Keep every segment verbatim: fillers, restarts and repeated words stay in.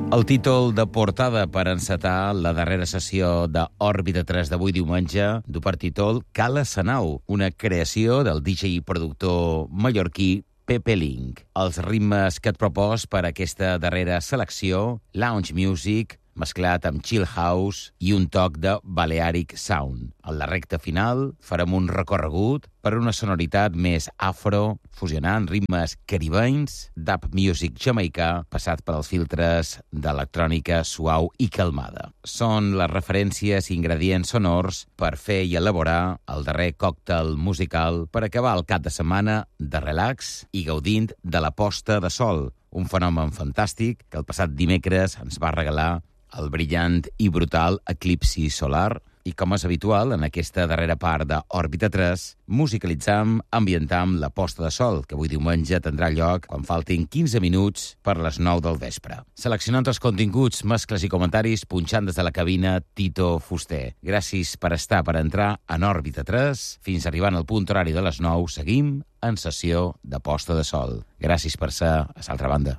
El títol de portada per encetar la darrera sessió d'Òrbita tres d'avui diumenge du per títol Cala Sanau, una creació del D J i productor mallorquí Pepe Link. Els ritmes que et propos per aquesta darrera selecció, lounge music, mesclat amb chill house i un toc de Balearic Sound. A la recta final farem un recorregut per una sonoritat més afro, fusionant ritmes caribenys, dub music jamaicà, passat per els filtres d'electrònica suau i calmada. Són les referències i ingredients sonors per fer i elaborar el darrer còctel musical per acabar el cap de setmana de relax i gaudint de la posta de sol, un fenomen fantàstic que el passat dimecres ens va regalar el brillant i brutal eclipsi solar. I com és habitual, en aquesta darrera part d'Òrbita tres, musicalitzam, ambientam la posta de sol, que avui diumenge tindrà lloc quan faltin quinze minuts per les nou del vespre. Seleccionant els continguts, mescles i comentaris, punxant des de la cabina Tito Fuster. Gràcies per estar, per entrar en Òrbita tres. Fins arribant al punt horari de les nou, seguim en sessió de posta de sol. Gràcies per ser a l'altra banda.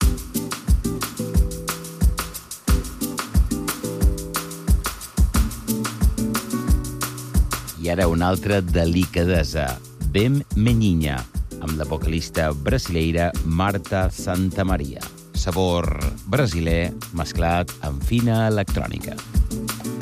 I ara una altra delicadesa, Bem Menhinha, amb la vocalista brasileira Marta Santamaria. Sabor brasiler mesclat amb fina electrònica.